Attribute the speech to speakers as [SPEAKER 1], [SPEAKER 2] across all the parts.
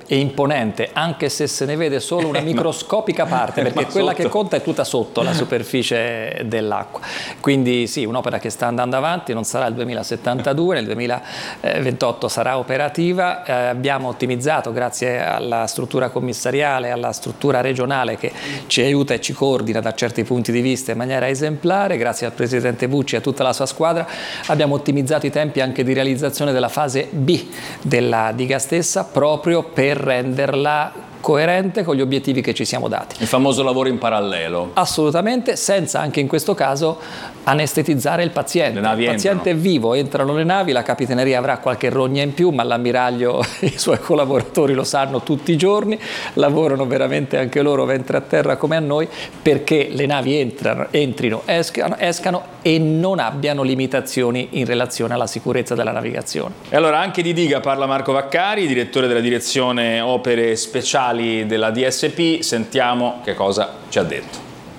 [SPEAKER 1] e imponente, anche se se ne vede solo una microscopica parte, perché quella che conta è tutta sotto la superficie dell'acqua. Quindi sì, un'opera che sta andando avanti, non sarà il 2072, nel 2028 sarà operativa. Abbiamo ottimizzato, grazie alla struttura commissariale, alla struttura regionale che ci aiuta e ci coordina da certi punti di vista in maniera esemplare, grazie al Presidente Bucci e a tutta la sua squadra, abbiamo ottimizzato i tempi anche di realizzazione della fase B della diga stessa, proprio per renderla coerente con gli obiettivi che ci siamo dati.
[SPEAKER 2] Il famoso lavoro in parallelo.
[SPEAKER 1] Assolutamente, senza anche in questo caso anestetizzare il paziente. Il paziente è vivo, entrano le navi, la Capitaneria avrà qualche rogna in più, ma l'ammiraglio e i suoi collaboratori lo sanno tutti i giorni, lavorano veramente anche loro ventre a terra come a noi, perché le navi entrino, escano e non abbiano limitazioni in relazione alla sicurezza della navigazione.
[SPEAKER 2] E allora anche di diga parla Marco Vaccari, direttore della direzione opere speciali della DSP. Sentiamo che cosa ci ha detto.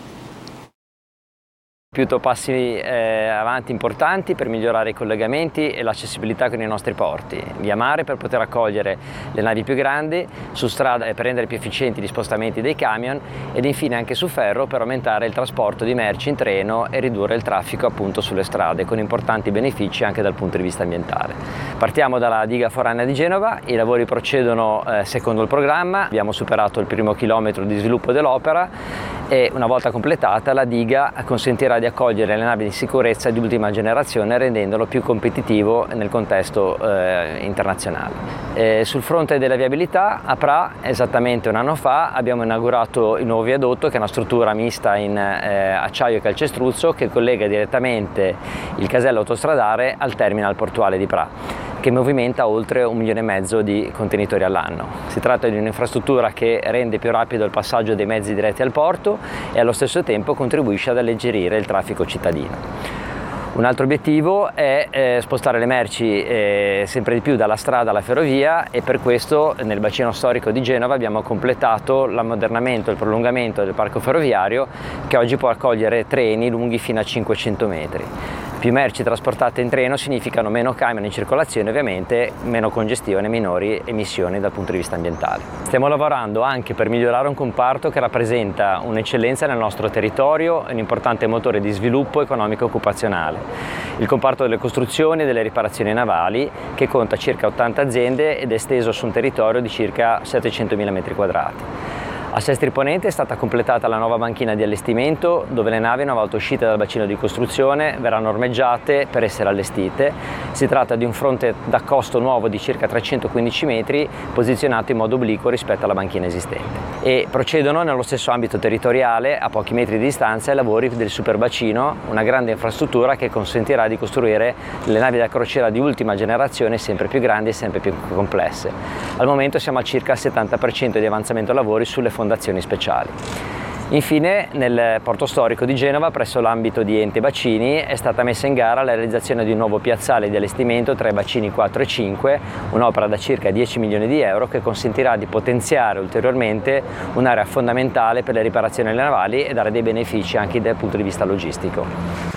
[SPEAKER 3] Compiuto passi avanti importanti per migliorare i collegamenti e l'accessibilità con i nostri porti, via mare per poter accogliere le navi più grandi, su strada per rendere più efficienti gli spostamenti dei camion ed infine anche su ferro per aumentare il trasporto di merci in treno e ridurre il traffico appunto sulle strade, con importanti benefici anche dal punto di vista ambientale. Partiamo dalla diga foranea di Genova, i lavori procedono secondo il programma, abbiamo superato il primo chilometro di sviluppo dell'opera e una volta completata la diga consentirà di accogliere le navi di sicurezza di ultima generazione, rendendolo più competitivo nel contesto internazionale. Sul fronte della viabilità, a Pra, esattamente un anno fa, abbiamo inaugurato il nuovo viadotto, che è una struttura mista in acciaio e calcestruzzo che collega direttamente il casello autostradale al terminal portuale di Pra, che movimenta oltre 1,5 milioni di contenitori all'anno. Si tratta di un'infrastruttura che rende più rapido il passaggio dei mezzi diretti al porto e allo stesso tempo contribuisce ad alleggerire il traffico cittadino. Un altro obiettivo è spostare le merci sempre di più dalla strada alla ferrovia e per questo nel bacino storico di Genova abbiamo completato l'ammodernamento e il prolungamento del parco ferroviario, che oggi può accogliere treni lunghi fino a 500 metri. Più merci trasportate in treno significano meno camion in circolazione, ovviamente meno congestione e minori emissioni dal punto di vista ambientale. Stiamo lavorando anche per migliorare un comparto che rappresenta un'eccellenza nel nostro territorio e un importante motore di sviluppo economico e occupazionale. Il comparto delle costruzioni e delle riparazioni navali, che conta circa 80 aziende ed è esteso su un territorio di circa 700.000 metri quadrati. A Sestri Ponente è stata completata la nuova banchina di allestimento, dove le navi, una volta uscite dal bacino di costruzione, verranno ormeggiate per essere allestite. Si tratta di un fronte d'accosto nuovo di circa 315 metri, posizionato in modo obliquo rispetto alla banchina esistente. E procedono nello stesso ambito territoriale, a pochi metri di distanza, i lavori del superbacino, una grande infrastruttura che consentirà di costruire le navi da crociera di ultima generazione, sempre più grandi e sempre più complesse. Al momento siamo a circa il 70% di avanzamento lavori sulle fondazioni speciali. Infine, nel porto storico di Genova, presso l'ambito di Ente Bacini, è stata messa in gara la realizzazione di un nuovo piazzale di allestimento tra i bacini 4 e 5, un'opera da circa 10 milioni di euro che consentirà di potenziare ulteriormente un'area fondamentale per le riparazioni navali e dare dei benefici anche dal punto di vista logistico.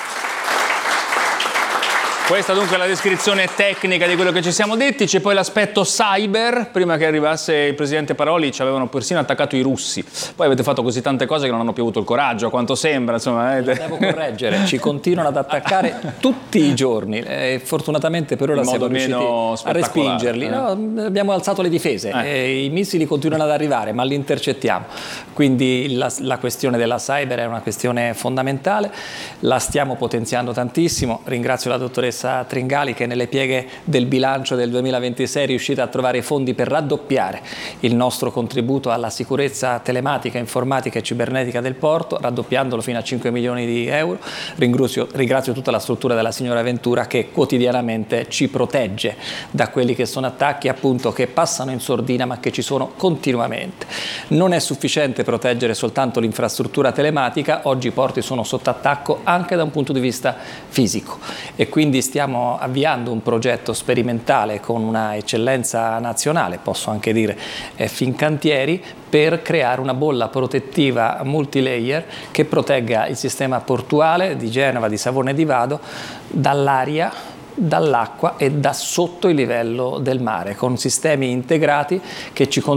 [SPEAKER 2] Questa dunque è la descrizione tecnica di quello che ci siamo detti. C'è poi l'aspetto cyber. Prima che arrivasse il presidente Paroli ci avevano persino attaccato i russi. Poi avete fatto così tante cose che non hanno più avuto il coraggio, a quanto sembra. Insomma,
[SPEAKER 1] devo correggere, ci continuano ad attaccare tutti i giorni. Fortunatamente per ora siamo riusciti a respingerli. No, abbiamo alzato le difese. I missili continuano ad arrivare, ma li intercettiamo. Quindi la questione della cyber è una questione fondamentale. La stiamo potenziando tantissimo. Ringrazio la dottoressa Tringali che nelle pieghe del bilancio del 2026 è riuscita a trovare i fondi per raddoppiare il nostro contributo alla sicurezza telematica, informatica e cibernetica del porto, raddoppiandolo fino a 5 milioni di euro. Ringrazio tutta la struttura della signora Ventura che quotidianamente ci protegge da quelli che sono attacchi appunto che passano in sordina ma che ci sono continuamente. Non è sufficiente proteggere soltanto l'infrastruttura telematica, oggi i porti sono sotto attacco anche da un punto di vista fisico e quindi stiamo avviando un progetto sperimentale con una eccellenza nazionale, posso anche dire Fincantieri, per creare una bolla protettiva multilayer che protegga il sistema portuale di Genova, di Savona e di Vado dall'aria, dall'acqua e da sotto il livello del mare, con sistemi integrati che ci